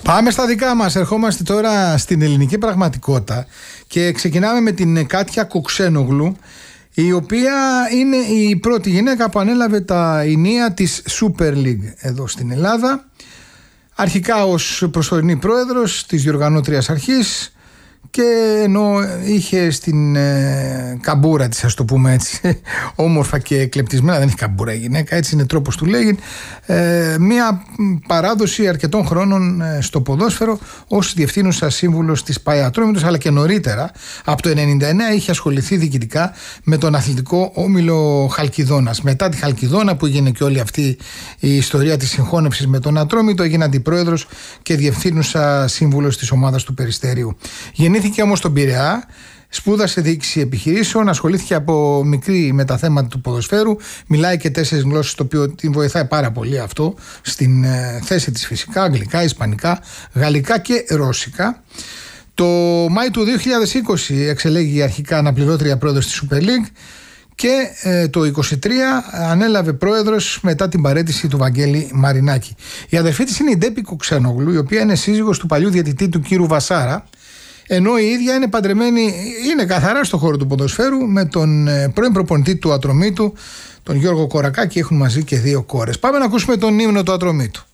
Πάμε στα δικά μας. Ερχόμαστε τώρα στην ελληνική πραγματικότητα και ξεκινάμε με την Κάτια Κουξένογλου, η οποία είναι η πρώτη γυναίκα που ανέλαβε τα ηνία της Super League εδώ στην Ελλάδα. Αρχικά ως προσωρινή πρόεδρος της διοργανώτριας αρχής, και ενώ είχε στην καμπούρα της, ας το πούμε έτσι, όμορφα και κλεπτισμένα, δεν έχει καμπούρα η γυναίκα, έτσι είναι τρόπος του λέγει, μια παράδοση αρκετών χρόνων στο ποδόσφαιρο ως διευθύνουσα σύμβουλος της ΠΑΕ Ατρόμητος, αλλά και νωρίτερα από το 1999 είχε ασχοληθεί διοικητικά με τον αθλητικό όμιλο Χαλκιδόνας. Μετά τη Χαλκιδόνα, που έγινε και όλη αυτή η ιστορία της συγχώνευσης με τον Ατρόμητο, έγινε αντιπρόεδρος και διευθύνουσα σύμβουλος της ομάδας του Περιστέριου. Γεννήθηκε όμως στον Πειραιά, σπούδασε διοίκηση επιχειρήσεων, ασχολήθηκε από μικρή με τα θέματα του ποδοσφαίρου, μιλάει και 4 γλώσσες, το οποίο την βοηθάει πάρα πολύ αυτό στην θέση της φυσικά, αγγλικά, ισπανικά, γαλλικά και ρώσικα. Το Μάη του 2020 εξελέγει αρχικά αναπληρώτρια πρόεδρος της Super League και το 2023 ανέλαβε πρόεδρος μετά την παραίτηση του Βαγγέλη Μαρινάκη. Η αδερφή της είναι η Ντέπη Κουξένογλου, η οποία είναι σύζυγος του παλιού διαιτητή του κύρου Βασάρα, ενώ η ίδια είναι παντρεμένη, είναι καθαρά στο χώρο του ποδοσφαίρου, με τον πρώην προπονητή του Ατρομήτου, τον Γιώργο Κορακάκη. Έχουν μαζί και 2 κόρες. Πάμε να ακούσουμε τον ύμνο του Ατρομήτου.